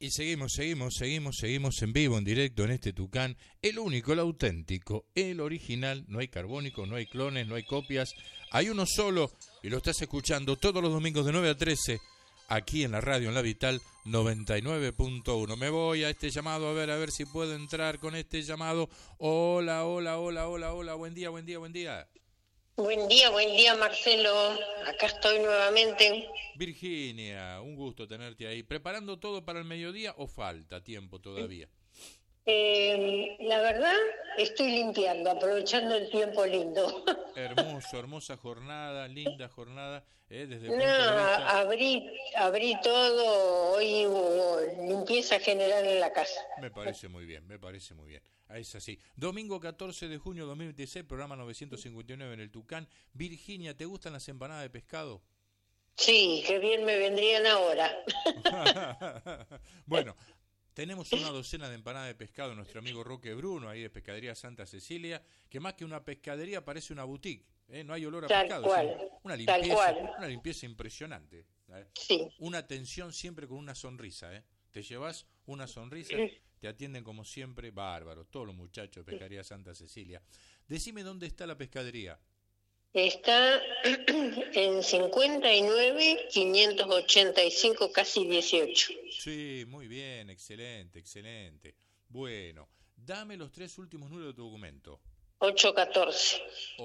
Y seguimos en vivo, en directo, en este Tucán, el único, el auténtico, el original. No hay carbónico, no hay clones, no hay copias, hay uno solo y lo estás escuchando todos los domingos de 9 a 13, aquí en la radio, en La Vital 99.1. Me voy a este llamado, a ver si puedo entrar con este llamado. Hola, buen día. Buen día, Marcelo. Acá estoy nuevamente. Virginia, un gusto tenerte ahí. ¿Preparando todo para el mediodía o falta tiempo todavía? La verdad, estoy limpiando, aprovechando el tiempo lindo. Hermosa jornada, linda jornada. Desde el punto de vista... abrí todo, hoy hubo limpieza general en la casa. Me parece muy bien. Es así. Domingo 14 de junio de 2016, programa 959 en el Tucán. Virginia, ¿te gustan las empanadas de pescado? Sí, qué bien me vendrían ahora. Bueno, tenemos una docena de empanadas de pescado, nuestro amigo Roque Bruno, ahí de Pescadería Santa Cecilia, que más que una pescadería parece una boutique. No hay olor a pescado, una limpieza impresionante. Sí. Una atención siempre con una sonrisa. Te llevas una sonrisa, te atienden como siempre, bárbaro, todos los muchachos de Pescadería Santa Cecilia. Decime dónde está la pescadería. Está en 59, 585, casi 18. Sí, muy bien, excelente. Bueno, dame los 3 últimos números de tu documento. 814.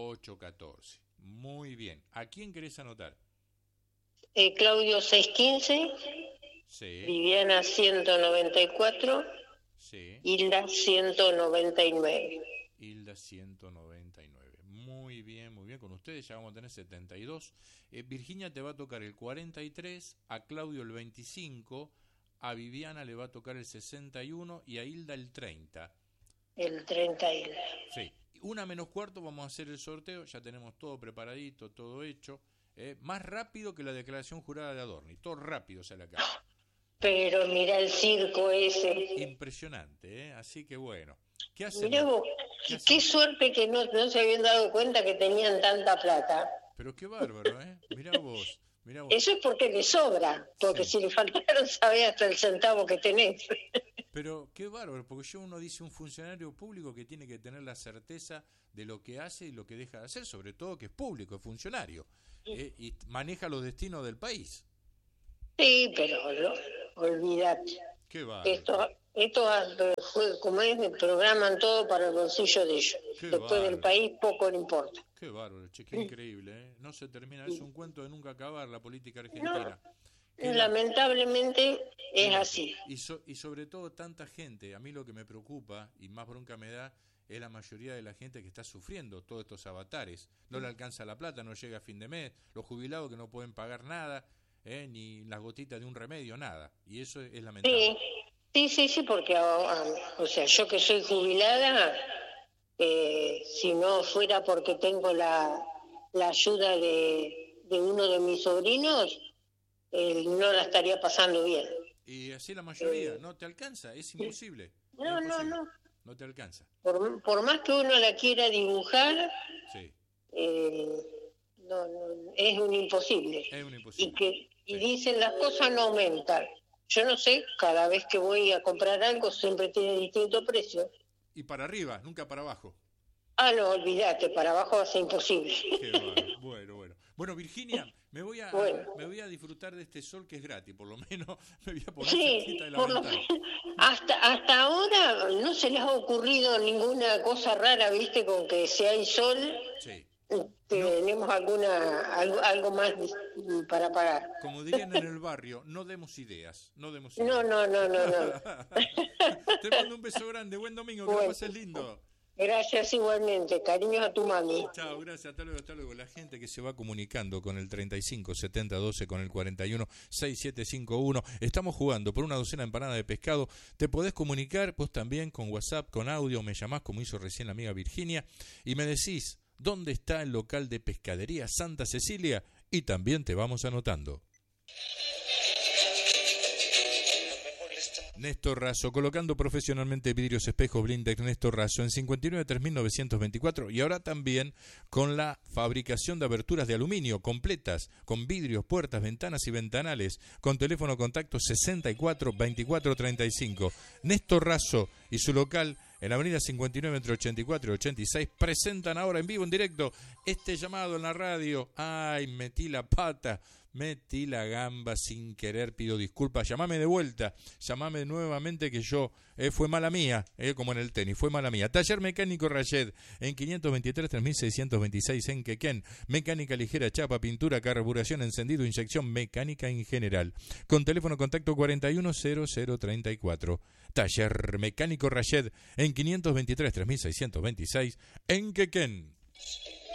Muy bien. ¿A quién querés anotar? Claudio 615. Sí. Viviana 194. Sí. Hilda 199. Hilda 199. Muy bien. Con ustedes ya vamos a tener 72. Virginia te va a tocar el 43, a Claudio el 25, a Viviana le va a tocar el 61 y a Hilda el 30. El 30 Hilda. Sí. 1:45 vamos a hacer el sorteo, ya tenemos todo preparadito, todo hecho. Más rápido que la declaración jurada de Adorni, todo rápido sale acá. Pero mira el circo ese. Impresionante, así que bueno. ¿Qué hacemos? Mirá vos, qué suerte que no se habían dado cuenta que tenían tanta plata. Pero qué bárbaro, Mirá vos. Eso es porque le sobra, porque sí. Si le faltaron, sabés hasta el centavo que tenés. Pero qué bárbaro, porque uno dice un funcionario público que tiene que tener la certeza de lo que hace y lo que deja de hacer, sobre todo que es público, es funcionario, y maneja los destinos del país. Sí, pero olvídate. Qué bárbaro. Esto como es, programan todo para el bolsillo de ellos. Después del país poco le importa. Qué bárbaro, qué increíble, No se termina, es un cuento de nunca acabar la política argentina. No, lamentablemente es así. Y sobre todo tanta gente, a mí lo que me preocupa y más bronca me da es la mayoría de la gente que está sufriendo todos estos avatares. No le alcanza la plata, no llega a fin de mes, los jubilados que no pueden pagar nada, ni las gotitas de un remedio, nada. Y eso es lamentable. Sí, porque, o sea, yo que soy jubilada, si no fuera porque tengo la ayuda de uno de mis sobrinos, no la estaría pasando bien. Y así la mayoría, no te alcanza, es imposible. No te alcanza. Por más que uno la quiera dibujar, sí. No, es un imposible. Y dicen las cosas no aumentan. Yo no sé, cada vez que voy a comprar algo siempre tiene distinto precio. Y para arriba, nunca para abajo. No, olvídate, para abajo va a ser imposible. Qué bueno. Bueno, Virginia, me voy a disfrutar de este sol que es gratis, por lo menos me voy a poner cerquita de la ventana. Hasta ahora no se les ha ocurrido ninguna cosa rara, ¿viste? Con que si hay sol, tenemos algo más para pagar. Como dirían en el barrio, no demos ideas. No. No. Te mando un beso grande, buen domingo, que lo pases lindo. Gracias igualmente, cariños a tu mami. Chao, gracias, hasta luego. La gente que se va comunicando con el 35 70 12, con el 41 6751, estamos jugando por una docena de empanadas de pescado. Te podés comunicar vos también con WhatsApp, con audio, me llamás como hizo recién la amiga Virginia y me decís dónde está el local de Pescadería Santa Cecilia y también te vamos anotando. Néstor Razo, colocando profesionalmente vidrios, espejos, blindex. Néstor Razo en 59 3924 y ahora también con la fabricación de aberturas de aluminio completas, con vidrios, puertas, ventanas y ventanales, con teléfono contacto 64 24 35. Néstor Razo y su local en Avenida 59 entre 84 y 86 presentan ahora en vivo, en directo, este llamado en la radio. Ay, metí la pata, metí la gamba sin querer, pido disculpas. Llamame de vuelta, llamame nuevamente que yo, fue mala mía, como en el tenis, fue mala mía. Taller Mecánico Rayet, en 523 3626 en Quequén. Mecánica ligera, chapa, pintura, carburación, encendido, inyección, mecánica en general. Con teléfono contacto 410034. Taller Mecánico Rayet, en 523 3626 en Quequén.